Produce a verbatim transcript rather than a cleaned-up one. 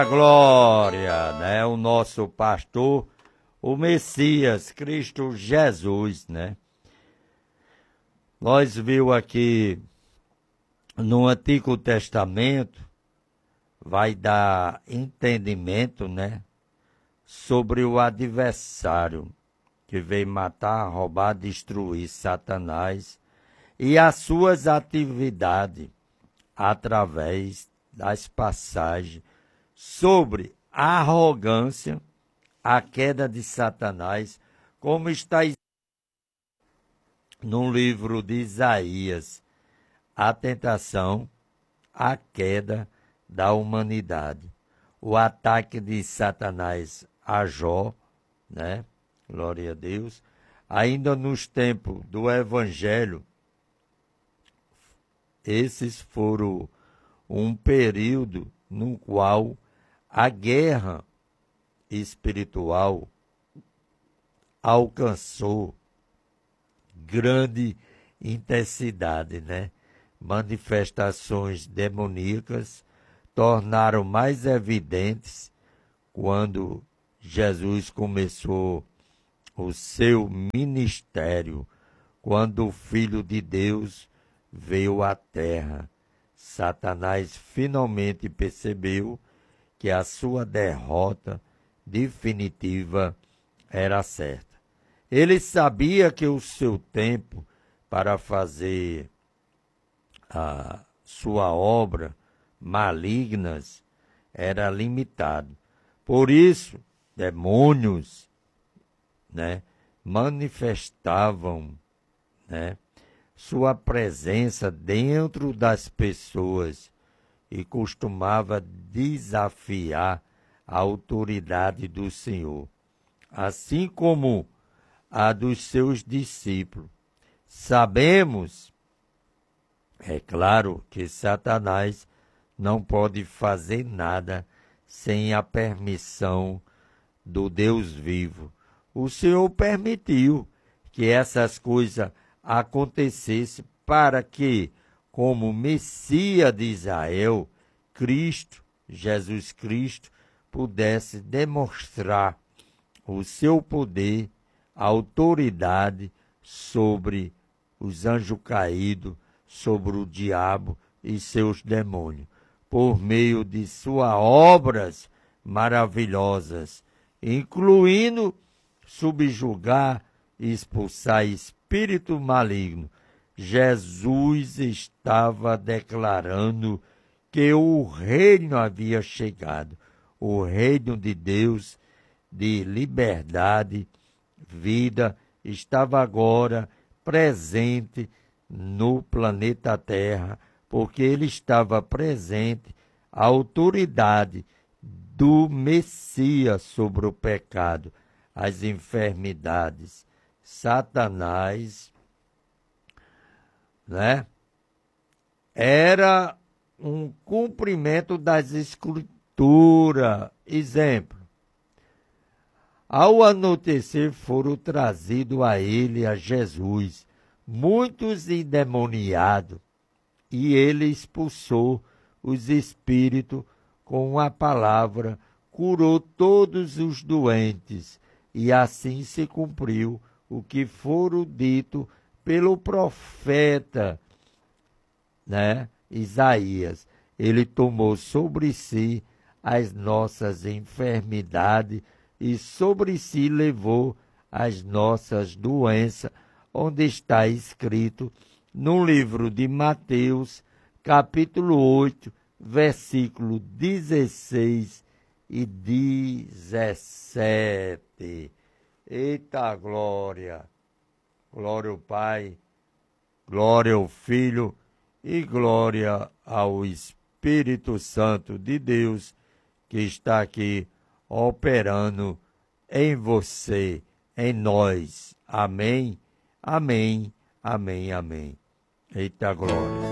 Glória, né? O nosso pastor, o Messias, Cristo Jesus, né? Nós viu aqui no Antigo Testamento, vai dar entendimento, né? Sobre o adversário que veio matar, roubar, destruir Satanás e as suas atividades através das passagens sobre a arrogância, a queda de Satanás, como está no livro de Isaías, a tentação, a queda da humanidade, o ataque de Satanás a Jó, né? Glória a Deus. Ainda nos tempos do Evangelho, esses foram um período no qual a guerra espiritual alcançou grande intensidade, né? Manifestações demoníacas tornaram mais evidentes quando Jesus começou o seu ministério, quando o Filho de Deus veio à terra. Satanás finalmente percebeu que a sua derrota definitiva era certa. Ele sabia que o seu tempo para fazer a sua obra malignas era limitado. Por isso, demônios, né, manifestavam, né, sua presença dentro das pessoas e costumava desafiar a autoridade do Senhor, assim como a dos seus discípulos. Sabemos, é claro, que Satanás não pode fazer nada sem a permissão do Deus vivo. O Senhor permitiu que essas coisas acontecessem para que, como Messias de Israel, Cristo, Jesus Cristo, pudesse demonstrar o seu poder, a autoridade sobre os anjos caídos, sobre o diabo e seus demônios, por meio de suas obras maravilhosas, incluindo subjugar e expulsar espírito maligno. Jesus estava declarando que o reino havia chegado, o reino de Deus, de liberdade, vida, estava agora presente no planeta Terra, porque ele estava presente, a autoridade do Messias sobre o pecado, as enfermidades. Satanás, né, era um cumprimento das Escrituras. Exemplo, ao anoitecer foram trazidos a ele, a Jesus, muitos endemoniados, e ele expulsou os espíritos com a palavra, curou todos os doentes, e assim se cumpriu o que fora dito pelo profeta, né, Isaías. Ele tomou sobre si as nossas enfermidades e sobre si levou as nossas doenças, onde está escrito no livro de Mateus, capítulo oito, versículo dezesseis e dezessete. Eita glória! Glória ao Pai, glória ao Filho e glória ao Espírito Santo de Deus, que está aqui operando em você, em nós. Amém, amém, amém, amém. Eita glória!